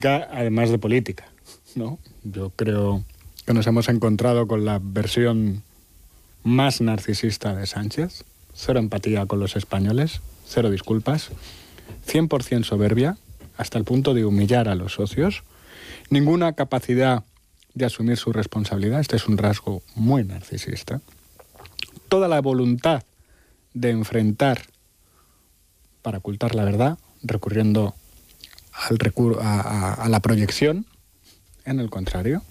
además de política, ¿no? Yo creo que nos hemos encontrado con la versión más narcisista de Sánchez. Cero empatía con los españoles, cero disculpas, 100% soberbia, hasta el punto de humillar a los socios, ninguna capacidad de asumir su responsabilidad. Este es un rasgo muy narcisista. Toda la voluntad de enfrentar para ocultar la verdad, recurriendo a la proyección, en el contrario.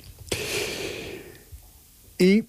Y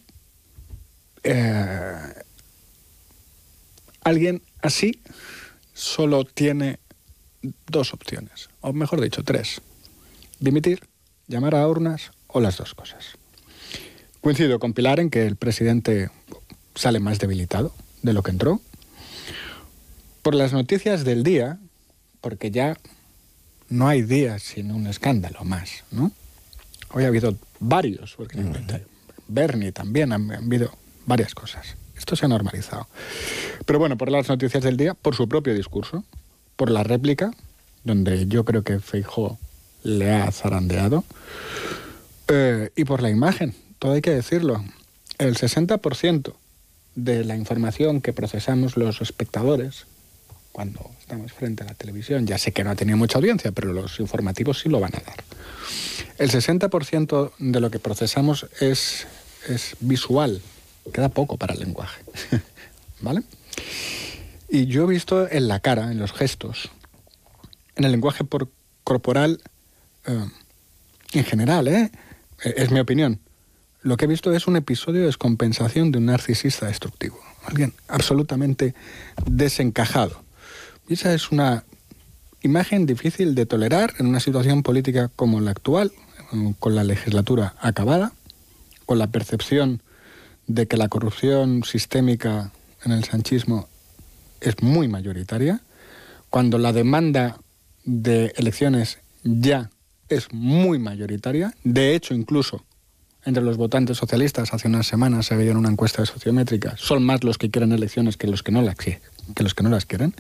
alguien así solo tiene dos opciones, o mejor dicho, tres: dimitir, llamar a urnas o las dos cosas. Coincido con Pilar en que el presidente sale más debilitado de lo que entró. Por las noticias del día, porque ya no hay días sin un escándalo más, ¿no? Hoy ha habido varios, porque Bernie también, han habido varias cosas. Esto se ha normalizado. Pero bueno, por las noticias del día, por su propio discurso, por la réplica, donde yo creo que Feijóo le ha zarandeado, y por la imagen, todo hay que decirlo. El 60% de la información que procesamos los espectadores cuando estamos frente a la televisión, ya sé que no ha tenido mucha audiencia, pero los informativos sí lo van a dar. El 60% de lo que procesamos es visual, queda poco para el lenguaje, ¿vale? Y yo he visto en la cara, en los gestos, en el lenguaje corporal, en general, es mi opinión, lo que he visto es un episodio de descompensación de un narcisista destructivo, alguien absolutamente desencajado. Y esa es una imagen difícil de tolerar en una situación política como la actual, con la legislatura acabada, con la percepción de que la corrupción sistémica en el sanchismo es muy mayoritaria, cuando la demanda de elecciones ya es muy mayoritaria. De hecho, incluso entre los votantes socialistas, hace unas semanas se veía en una encuesta de sociométrica, son más los que quieren elecciones que los que no las quieren.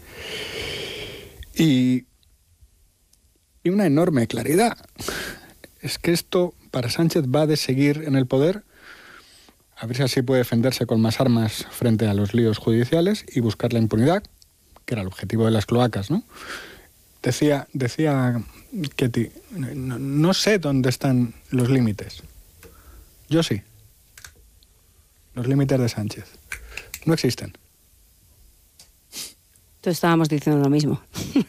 Y una enorme claridad. Es que esto para Sánchez va de seguir en el poder, a ver si así puede defenderse con más armas frente a los líos judiciales y buscar la impunidad, que era el objetivo de las cloacas, ¿no? Decía Ketty, no sé dónde están los límites. Yo sí. Los límites de Sánchez no existen. Entonces estábamos diciendo lo mismo.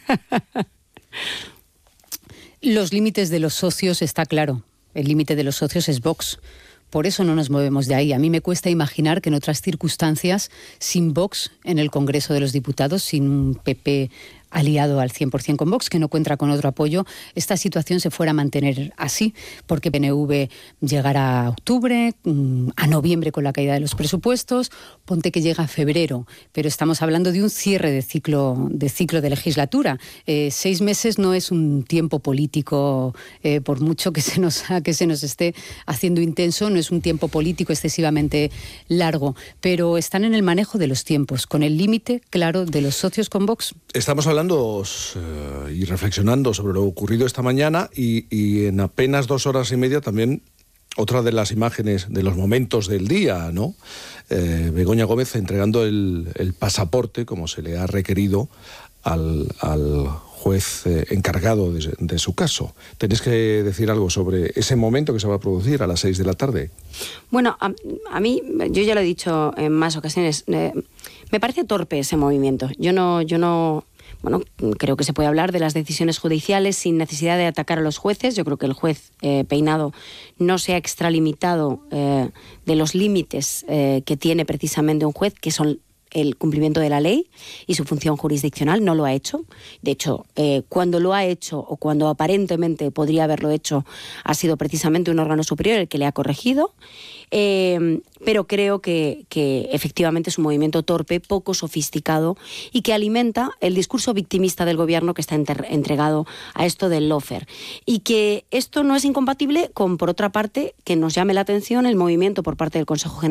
Los límites de los socios está claro. El límite de los socios es Vox. Por eso no nos movemos de ahí. A mí me cuesta imaginar que en otras circunstancias, sin Vox en el Congreso de los Diputados, sin un PP aliado al 100% con Vox, que no cuenta con otro apoyo, esta situación se fuera a mantener así, porque PNV llegará a octubre, a noviembre con la caída de los presupuestos, ponte que llega a febrero, pero estamos hablando de un cierre de ciclo de legislatura. 6 meses no es un tiempo político, por mucho que se nos esté haciendo intenso, no es un tiempo político excesivamente largo, pero están en el manejo de los tiempos, con el límite claro de los socios con Vox. Estamos hablando y reflexionando sobre lo ocurrido esta mañana y en apenas 2 horas y media también otra de las imágenes de los momentos del día, ¿no? Begoña Gómez entregando el pasaporte, como se le ha requerido, al juez encargado de su caso. ¿Tenéis que decir algo sobre ese momento que se va a producir a las 6 de la tarde? Bueno, a mí, yo ya lo he dicho en más ocasiones, me parece torpe ese movimiento. Yo no Bueno, creo que se puede hablar de las decisiones judiciales sin necesidad de atacar a los jueces. Yo creo que el juez Peinado no se ha extralimitado de los límites que tiene precisamente un juez, que son el cumplimiento de la ley y su función jurisdiccional. No lo ha hecho. De hecho, cuando lo ha hecho o cuando aparentemente podría haberlo hecho, ha sido precisamente un órgano superior el que le ha corregido. Pero creo que efectivamente es un movimiento torpe, poco sofisticado y que alimenta el discurso victimista del gobierno que está entregado a esto del lawfare. Y que esto no es incompatible con, por otra parte, que nos llame la atención el movimiento por parte del Consejo General